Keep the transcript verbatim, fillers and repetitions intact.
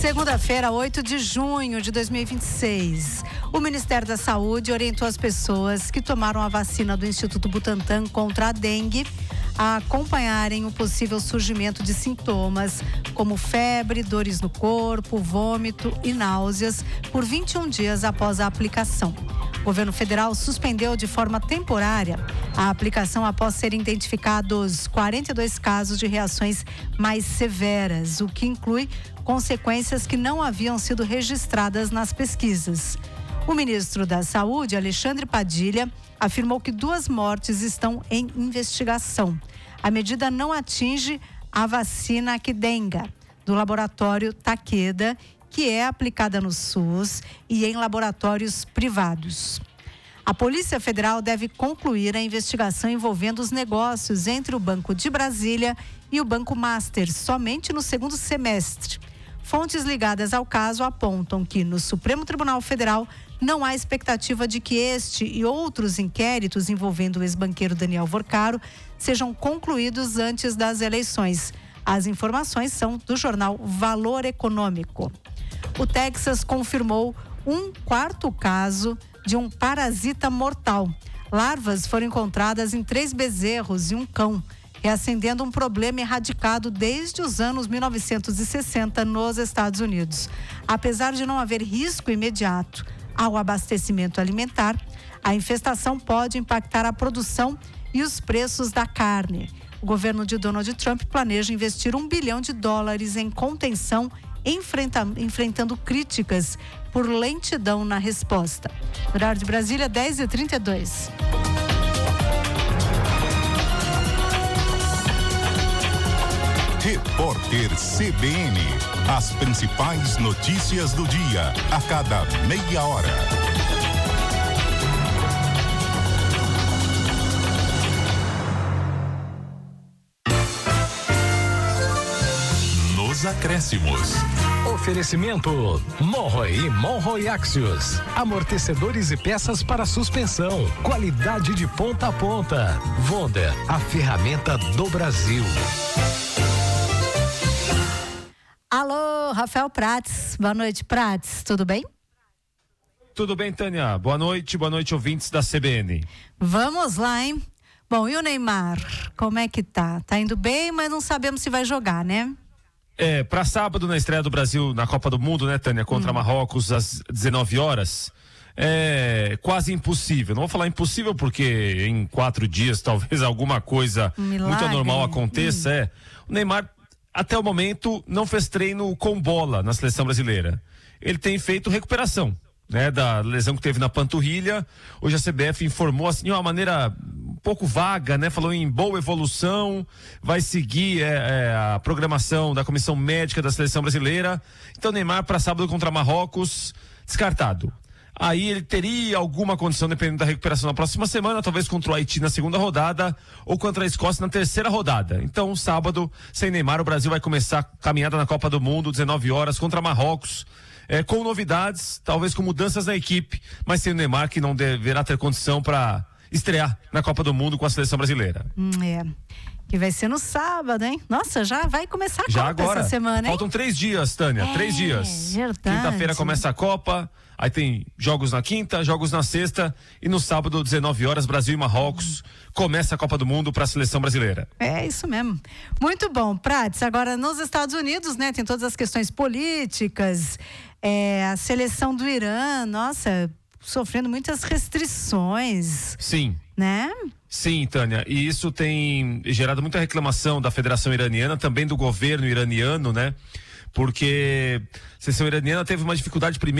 Segunda-feira, oito de junho de dois mil e vinte e seis. O Ministério da Saúde orientou as pessoas que tomaram a vacina do Instituto Butantan contra a dengue a acompanharem o possível surgimento de sintomas como febre, dores no corpo, vômito e náuseas por vinte e um dias após a aplicação. O governo federal suspendeu de forma temporária a aplicação após serem identificados quarenta e dois casos de reações mais severas, o que inclui consequências que não haviam sido registradas nas pesquisas. O ministro da Saúde, Alexandre Padilha, afirmou que duas mortes estão em investigação. A medida não atinge a vacina Qdenga, do laboratório Takeda, que é aplicada no SUS e em laboratórios privados. A Polícia Federal deve concluir a investigação envolvendo os negócios entre o Banco de Brasília e o Banco Master somente no segundo semestre. Fontes ligadas ao caso apontam que no Supremo Tribunal Federal não há expectativa de que este e outros inquéritos envolvendo o ex-banqueiro Daniel Vorcaro sejam concluídos antes das eleições. As informações são do jornal Valor Econômico. O Texas confirmou um quarto caso de um parasita mortal. Larvas foram encontradas em três bezerros e um cão, reacendendo um problema erradicado desde os anos mil novecentos e sessenta nos Estados Unidos. Apesar de não haver risco imediato ao abastecimento alimentar, a infestação pode impactar a produção e os preços da carne. O governo de Donald Trump planeja investir um bilhão de dólares em contenção, enfrenta, enfrentando críticas por lentidão na resposta. Horário de Brasília, dez e trinta e dois. Repórter C B N. As principais notícias do dia, a cada meia hora. Nos acréscimos. Oferecimento Monroe e Monroe Axios. Amortecedores e peças para suspensão. Qualidade de ponta a ponta. Wonder, a ferramenta do Brasil. Alô, Rafael Prates. Boa noite, Prates. Tudo bem? Tudo bem, Tânia. Boa noite, boa noite, ouvintes da C B N. Vamos lá, hein? Bom, e o Neymar? Como é que tá? Tá indo bem, mas não sabemos se vai jogar, né? É, para sábado, na estreia do Brasil na Copa do Mundo, né, Tânia, contra hum. Marrocos às dezenove horas, é quase impossível. Não vou falar impossível porque em quatro dias talvez alguma coisa um muito anormal aconteça. Hum. É. O Neymar, até o momento, não fez treino com bola na seleção brasileira. Ele tem feito recuperação, né, da lesão que teve na panturrilha. Hoje a C B F informou assim de uma maneira um pouco vaga, né, falou em boa evolução, vai seguir é, é, a programação da comissão médica da seleção brasileira. Então Neymar para sábado contra Marrocos, descartado. Aí ele teria alguma condição dependendo da recuperação na próxima semana, talvez contra o Haiti na segunda rodada ou contra a Escócia na terceira rodada. Então, sábado, sem Neymar, o Brasil vai começar a caminhada na Copa do Mundo, dezenove horas, contra Marrocos, é, com novidades, talvez com mudanças na equipe, mas sem o Neymar, que não deverá ter condição para estrear na Copa do Mundo com a seleção brasileira. Hum, é. Que vai ser no sábado, hein? Nossa, já vai começar a já Copa agora. Essa semana, hein? Faltam três dias, Tânia, é, três dias. Verdade. Quinta-feira começa a Copa, aí tem jogos na quinta, jogos na sexta e no sábado, dezenove horas, Brasil e Marrocos, começa a Copa do Mundo para a seleção brasileira. É isso mesmo. Muito bom, Prates. Agora, nos Estados Unidos, né, tem todas as questões políticas, é, a seleção do Irã, nossa, sofrendo muitas restrições. Sim. Né? Sim, Tânia, e isso tem gerado muita reclamação da Federação Iraniana, também do governo iraniano, né? Porque a seleção iraniana teve uma dificuldade primeiro